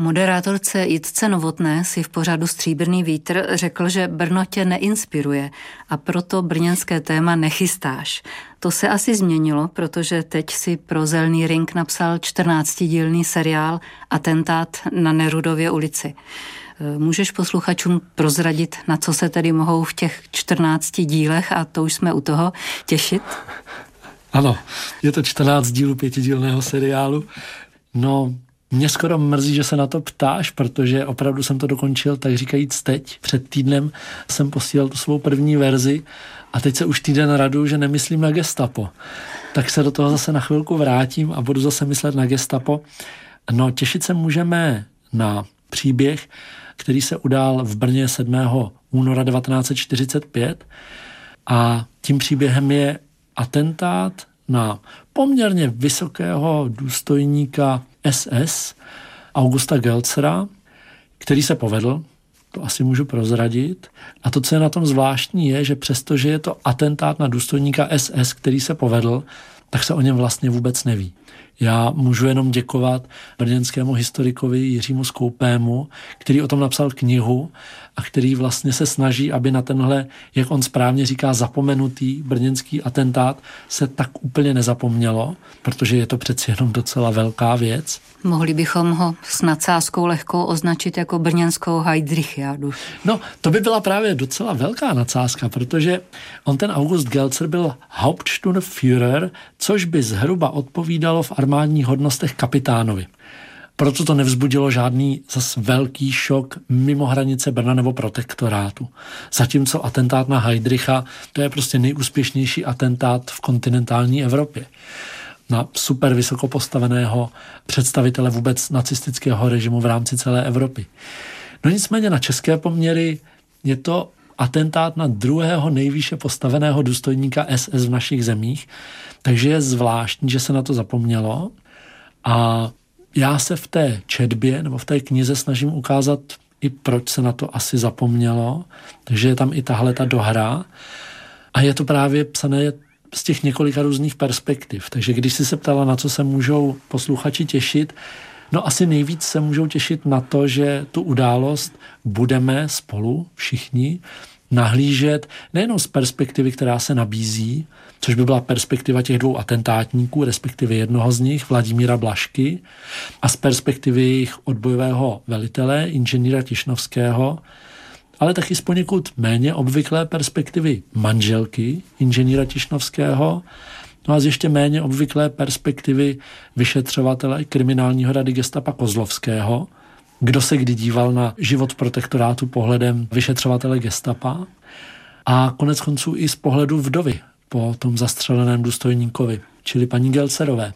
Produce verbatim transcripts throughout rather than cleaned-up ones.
Moderátorce Jitce Novotné si v pořadu Stříbrný vítr řekl, že Brno tě neinspiruje a proto brněnské téma nechystáš. To se asi změnilo, protože teď si pro Zelný ring napsal čtrnáctidílný seriál Atentát na Nerudově ulici. Můžeš posluchačům prozradit, na co se tedy mohou v těch čtrnácti dílech, a to už jsme u toho, těšit? Ano, je to čtrnáct dílů pětidílného seriálu. No, mě skoro mrzí, že se na to ptáš, protože opravdu jsem to dokončil, tak říkajíc teď. Před týdnem jsem posílal tu svou první verzi a teď se už týden raduju, že nemyslím na gestapo. Tak se do toho zase na chvilku vrátím a budu zase myslet na gestapo. No, těšit se můžeme na příběh, který se udál v Brně sedmého února devatenáct set čtyřicet pět a tím příběhem je atentát na poměrně vysokého důstojníka S S Augusta Gelzera, který se povedl, to asi můžu prozradit. A to, co je na tom zvláštní, je, že přestože je to atentát na důstojníka S S, který se povedl, tak se o něm vlastně vůbec neví. Já můžu jenom děkovat brněnskému historikovi Jiřímu Skoupému, který o tom napsal knihu a který vlastně se snaží, aby na tenhle, jak on správně říká, zapomenutý brněnský atentát se tak úplně nezapomnělo, protože je to přeci jenom docela velká věc. Mohli bychom ho s nadsázkou lehkou označit jako brněnskou Heydrichiádu. No, to by byla právě docela velká nadsázka, protože on, ten August Gelzer, byl Hauptsturmführer, což by zhruba odpovídalo v armádních hodnostech kapitánovi. Proto to nevzbudilo žádný zas velký šok mimo hranice Brna nebo protektorátu. Zatímco atentát na Heydricha, to je prostě nejúspěšnější atentát v kontinentální Evropě. Na super vysoko postaveného představitele vůbec nacistického režimu v rámci celé Evropy. No nicméně na české poměry je to atentát na druhého nejvýše postaveného důstojníka S S v našich zemích, takže je zvláštní, že se na to zapomnělo. A já se v té četbě nebo v té knize snažím ukázat i proč se na to asi zapomnělo, takže je tam i tahle ta dohra a je to právě psané z těch několika různých perspektiv. Takže když jsi se ptala, na co se můžou posluchači těšit, no asi nejvíc se můžou těšit na to, že tu událost budeme spolu všichni nahlížet nejenom z perspektivy, která se nabízí, což by byla perspektiva těch dvou atentátníků, respektive jednoho z nich, Vladimíra Blažky, a z perspektivy jejich odbojového velitele, inženýra Tišnovského, ale taky z poněkud méně obvyklé perspektivy manželky inženýra Tišnovského, no a z ještě méně obvyklé perspektivy vyšetřovatele kriminálního rady gestapa Kozlovského, kdo se kdy díval na život protektorátu pohledem vyšetřovatele gestapa, a konec konců i z pohledu vdovy po tom zastřeleném důstojníkovi, čili paní Gelzerové.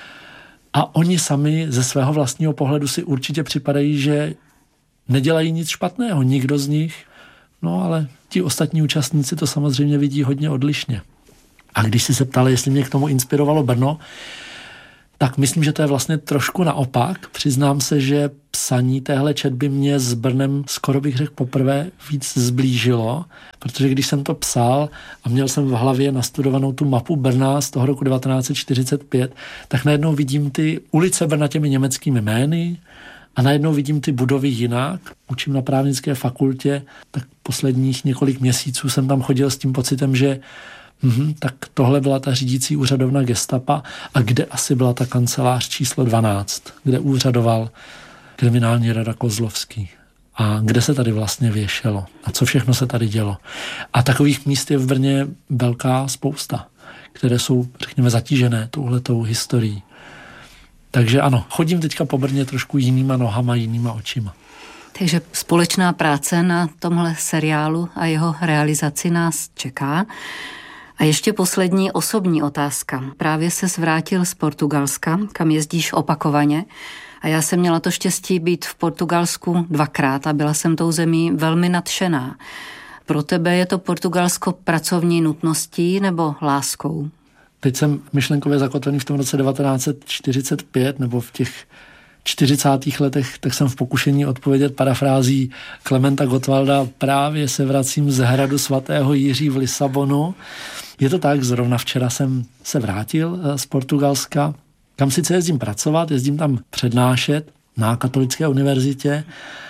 A oni sami ze svého vlastního pohledu si určitě připadají, že nedělají nic špatného, nikdo z nich, no ale ti ostatní účastníci to samozřejmě vidí hodně odlišně. A když si se ptali, jestli mě k tomu inspirovalo Brno, tak myslím, že to je vlastně trošku naopak. Přiznám se, že psaní téhle četby mě s Brnem skoro bych řekl poprvé víc zblížilo, protože když jsem to psal a měl jsem v hlavě nastudovanou tu mapu Brna z toho roku devatenáct set čtyřicet pět, tak najednou vidím ty ulice Brna těmi německými jmény a najednou vidím ty budovy jinak. Učím na právnické fakultě, tak posledních několik měsíců jsem tam chodil s tím pocitem, že Mhm, tak tohle byla ta řídící úřadovna gestapa a kde asi byla ta kancelář číslo dvanáct, kde úřadoval kriminální rada Kozlovský a kde se tady vlastně věšelo a co všechno se tady dělo. A takových míst je v Brně velká spousta, které jsou, řekněme, zatížené touhletou historií. Takže ano, chodím teďka po Brně trošku jinýma nohama, jinýma očima. Takže společná práce na tomhle seriálu a jeho realizaci nás čeká. A ještě poslední osobní otázka. Právě se zvrátil z Portugalska, kam jezdíš opakovaně. A já jsem měla to štěstí být v Portugalsku dvakrát a byla jsem tou zemí velmi nadšená. Pro tebe je to Portugalsko pracovní nutností nebo láskou? Teď jsem myšlenkově zakotvený v tom roce devatenáct set čtyřicet pět nebo v těch čtyřicátých letech, tak jsem v pokušení odpovědět parafrází Klementa Gottwalda: právě se vracím z hradu svatého Jiří v Lisabonu. Je to tak, zrovna včera jsem se vrátil z Portugalska, kam sice jezdím pracovat, jezdím tam přednášet, na katolické univerzitě,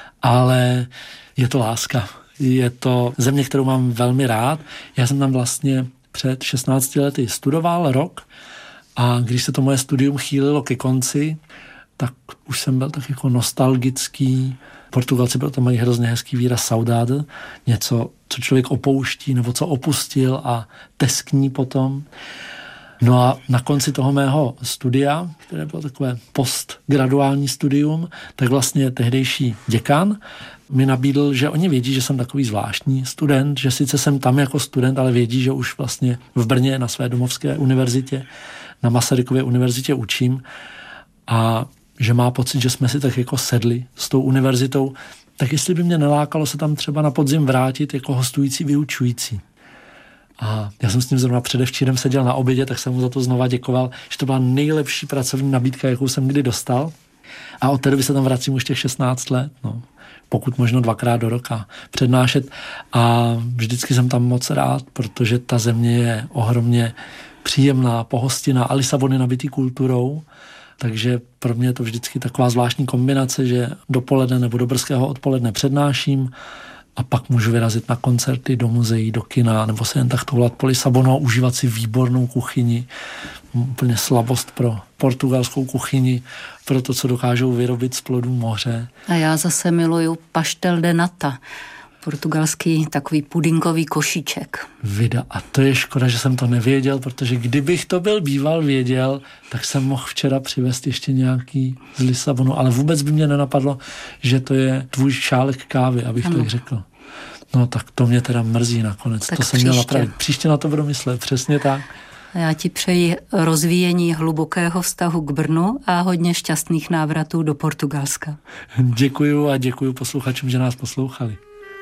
ale je to láska. Je to země, kterou mám velmi rád. Já jsem tam vlastně před šestnácti lety studoval rok a když se to moje studium chýlilo ke konci, tak už jsem byl tak jako nostalgický. Portugalci proto mají hrozně hezký výraz saudade, něco, co člověk opouští nebo co opustil a teskní potom. No a na konci toho mého studia, které bylo takové postgraduální studium, tak vlastně tehdejší děkan mi nabídl, že oni vědí, že jsem takový zvláštní student, že sice jsem tam jako student, ale vědí, že už vlastně v Brně na své domovské univerzitě, na Masarykově univerzitě učím a že má pocit, že jsme si tak jako sedli s tou univerzitou, tak jestli by mě nelákalo se tam třeba na podzim vrátit jako hostující vyučující. A já jsem s ním zrovna předevčírem seděl na obědě, tak jsem mu za to znova děkoval, že to byla nejlepší pracovní nabídka, jakou jsem kdy dostal. A od té doby se tam vracím už těch šestnáct let, no. Pokud možno dvakrát do roka přednášet. A vždycky jsem tam moc rád, protože ta země je ohromně příjemná, pohostinná a Lisabon je nabitý kulturou. Takže pro mě je to vždycky taková zvláštní kombinace, že dopoledne nebo do brzkého odpoledne přednáším a pak můžu vyrazit na koncerty, do muzeí, do kina, nebo se jen tak toulat po Lisabonu a užívat si výbornou kuchyni. Úplně slabost pro portugalskou kuchyni, pro to, co dokážou vyrobit z plodů moře. A já zase miluju pastel de nata, portugalský takový pudinkový košíček. Vida. A to je škoda, že jsem to nevěděl, protože kdybych to byl býval věděl, tak jsem mohl včera přivést ještě nějaký z Lisabonu, ale vůbec by mě nenapadlo, že to je tvůj šálek kávy, abych ano. tak řekl. No tak to mě teda mrzí nakonec. Tak to jsem měl napravit. Příště na to budu myslet, přesně tak. A já ti přeji rozvíjení hlubokého vztahu k Brnu a hodně šťastných návratů do Portugalska. Děkuju a děkuju posluchačům, že nás poslouchali.